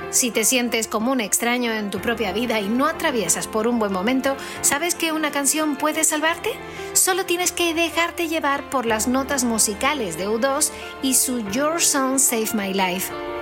Si te sientes como un extraño en tu propia vida y no atraviesas por un buen momento, ¿sabes que una canción puede salvarte? Solo tienes que dejarte llevar por las notas musicales de U2 y su Your Song Saved My Life.